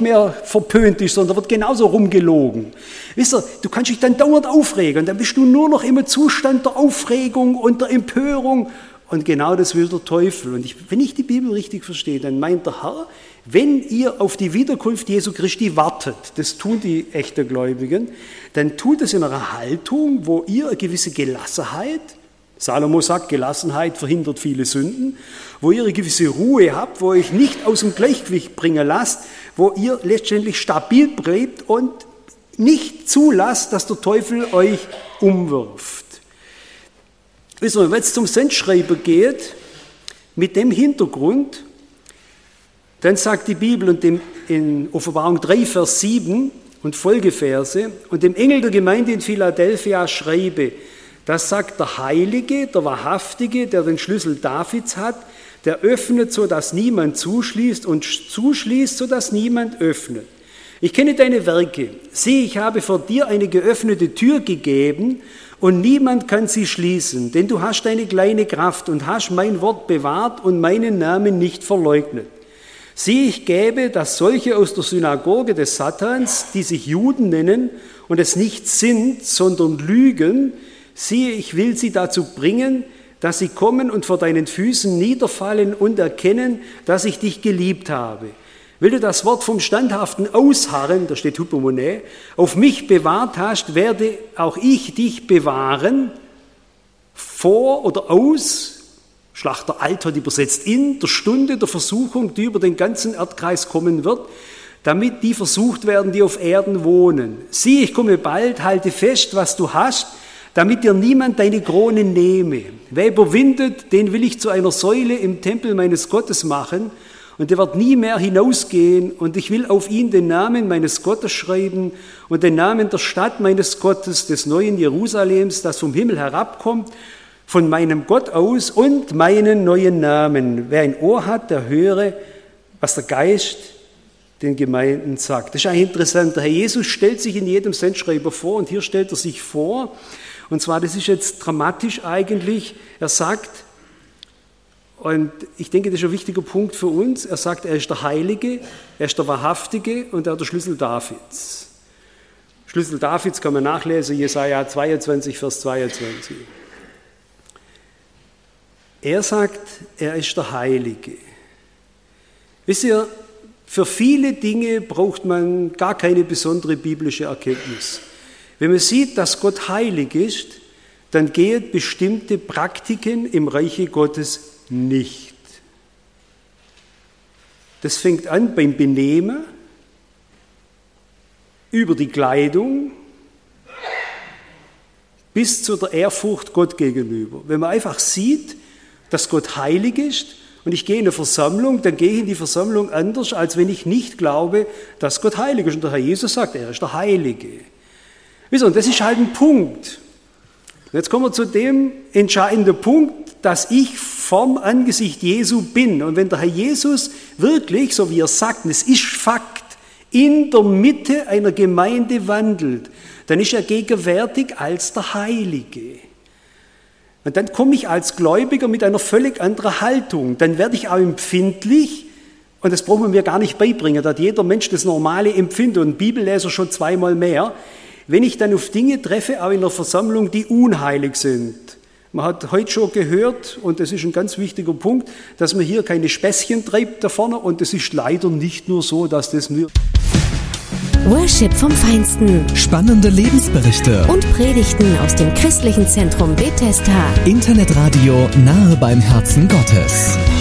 mehr verpönt ist, sondern wird genauso rumgelogen. Wisst ihr, du kannst dich dann dauernd aufregen und dann bist du nur noch im Zustand der Aufregung und der Empörung. Und genau das will der Teufel. Und wenn ich die Bibel richtig verstehe, dann meint der Herr, wenn ihr auf die Wiederkunft Jesu Christi wartet, das tun die echten Gläubigen, dann tut es in einer Haltung, wo ihr eine gewisse Gelassenheit, Salomo sagt, Gelassenheit verhindert viele Sünden, wo ihr eine gewisse Ruhe habt, wo ihr euch nicht aus dem Gleichgewicht bringen lasst, wo ihr letztendlich stabil bleibt und nicht zulasst, dass der Teufel euch umwirft. Wissen wir, wenn es zum Sendschreiber geht, mit dem Hintergrund, dann sagt die Bibel und in Offenbarung 3, Vers 7 und Folgeverse, und dem Engel der Gemeinde in Philadelphia schreibe, das sagt der Heilige, der Wahrhaftige, der den Schlüssel Davids hat, der öffnet, sodass niemand zuschließt und zuschließt, sodass niemand öffnet. Ich kenne deine Werke. Sieh, ich habe vor dir eine geöffnete Tür gegeben und niemand kann sie schließen, denn du hast deine kleine Kraft und hast mein Wort bewahrt und meinen Namen nicht verleugnet. Sieh, ich gäbe, dass solche aus der Synagoge des Satans, die sich Juden nennen und es nicht sind, sondern lügen, siehe, ich will sie dazu bringen, dass sie kommen und vor deinen Füßen niederfallen und erkennen, dass ich dich geliebt habe. Weil du das Wort vom standhaften Ausharren, da steht Hypomone, auf mich bewahrt hast, werde auch ich dich bewahren, vor oder aus, Schlachter Alt hat übersetzt, in der Stunde der Versuchung, die über den ganzen Erdkreis kommen wird, damit die versucht werden, die auf Erden wohnen. Sieh, ich komme bald, halte fest, was du hast, damit dir niemand deine Krone nehme. Wer überwindet, den will ich zu einer Säule im Tempel meines Gottes machen, und der wird nie mehr hinausgehen, und ich will auf ihn den Namen meines Gottes schreiben und den Namen der Stadt meines Gottes, des neuen Jerusalems, das vom Himmel herabkommt, von meinem Gott aus, und meinen neuen Namen. Wer ein Ohr hat, der höre, was der Geist den Gemeinden sagt. Das ist eigentlich interessant. Der Herr Jesus stellt sich in jedem Sendschreiber vor, und hier stellt er sich vor, und zwar, das ist jetzt dramatisch eigentlich, er sagt, und ich denke, das ist ein wichtiger Punkt für uns, er sagt, er ist der Heilige, er ist der Wahrhaftige und er hat der Schlüssel Davids. Schlüssel Davids kann man nachlesen, Jesaja 22, Vers 22. Er sagt, er ist der Heilige. Wisst ihr, für viele Dinge braucht man gar keine besondere biblische Erkenntnis. Wenn man sieht, dass Gott heilig ist, dann gehen bestimmte Praktiken im Reiche Gottes nicht. Das fängt an beim Benehmen, über die Kleidung, bis zu der Ehrfurcht Gott gegenüber. Wenn man einfach sieht, dass Gott heilig ist und ich gehe in eine Versammlung, dann gehe ich in die Versammlung anders, als wenn ich nicht glaube, dass Gott heilig ist. Und der Herr Jesus sagt, er ist der Heilige. Wisst ihr, und das ist halt ein Punkt. Und jetzt kommen wir zu dem entscheidenden Punkt, dass ich vom Angesicht Jesu bin. Und wenn der Herr Jesus wirklich, so wie er sagt, es ist Fakt, in der Mitte einer Gemeinde wandelt, dann ist er gegenwärtig als der Heilige. Und dann komme ich als Gläubiger mit einer völlig anderen Haltung. Dann werde ich auch empfindlich, und das braucht man mir gar nicht beibringen, da hat jeder Mensch das normale Empfinden und Bibelleser schon zweimal mehr, wenn ich dann auf Dinge treffe, auch in einer Versammlung, die unheilig sind. Man hat heute schon gehört, und das ist ein ganz wichtiger Punkt, dass man hier keine Späßchen treibt da vorne, und es ist leider nicht nur so, dass das nur... Worship vom Feinsten. Spannende Lebensberichte. Und Predigten aus dem christlichen Zentrum Bethesda. Internetradio nahe beim Herzen Gottes.